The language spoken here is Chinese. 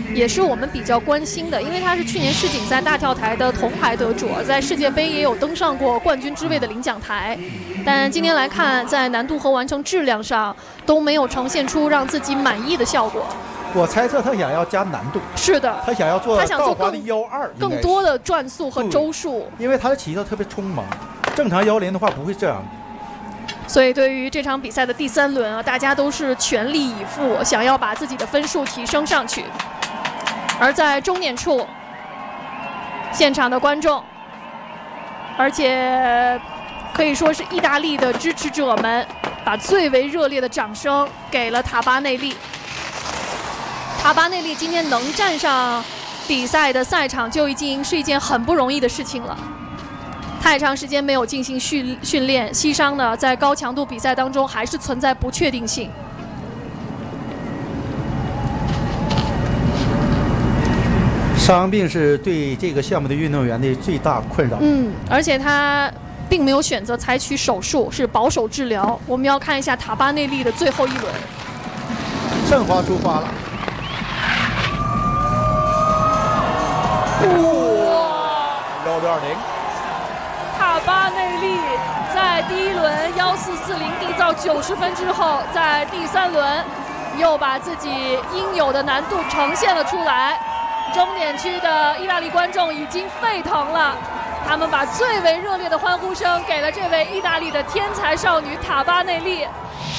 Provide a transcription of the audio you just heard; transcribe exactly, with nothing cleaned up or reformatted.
也是我们比较关心的，因为她是去年世锦赛大跳台的铜牌得主，在世界杯也有登上过冠军之位的领奖台。但今天来看，在难度和完成质量上都没有呈现出让自己满意的效果。 我猜测他想要加难度， 是的， 他想要做他想做倒滑的幺二， 更多的转速和周数， 因为他的起跳特别匆忙，正常幺零的话不会这样。 所以对于这场比赛的第三轮啊，大家都是全力以赴，想要把自己的分数提升上去。而在终点处，现场的观众，而且可以说是意大利的支持者们，把最为热烈的掌声给了塔巴内利。塔巴内利今天能站上比赛的赛场，就已经是一件很不容易的事情了。太长时间没有进行训训练，膝伤呢，在高强度比赛当中还是存在不确定性。 伤病是对这个项目的运动员的最大困扰。 嗯，而且他并没有选择采取手术，是保守治疗。我们要看一下塔巴内利的最后一轮。 盛华出发了。 哇！ 幺六二零。 塔巴内利在第一轮幺四四零缔造九十分之后，在第三轮又把自己应有的难度呈现了出来。终点区的意大利观众已经沸腾了，他们把最为热烈的欢呼声给了这位意大利的天才少女塔巴内利。